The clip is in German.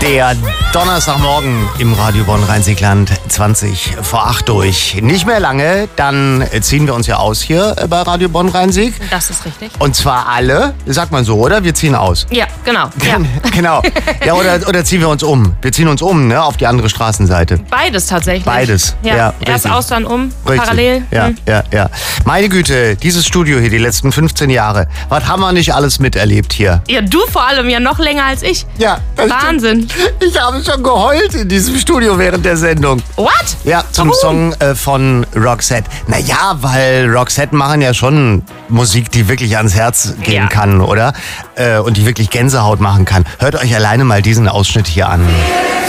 Der Donnerstagmorgen im Radio Bonn-Rhein-Sieg-Land 20 vor 8 durch. Nicht mehr lange, dann ziehen wir uns ja aus hier bei Radio Bonn-Rhein-Sieg. Das ist richtig. Und zwar alle, sagt man so, oder? Wir ziehen aus. Ja, genau. Ja. Genau. Ja, oder ziehen wir uns um? Wir ziehen uns um, ne, auf die andere Straßenseite. Beides tatsächlich. Beides. Ja, erst richtig. aus, dann um, Richtig. parallel. Ja, ja. Meine Güte, dieses Studio hier, die letzten 15 Jahre. Was haben wir nicht alles miterlebt hier? Ja, du vor allem ja noch länger als ich. Ja, das Wahnsinn. stimmt. Ich habe schon geheult in diesem Studio während der Sendung. What? Ja, zum Song von Roxette. Naja, weil Roxette machen ja schon Musik, die wirklich ans Herz gehen kann, oder? Und die wirklich Gänsehaut machen kann. Hört euch alleine mal diesen Ausschnitt hier an.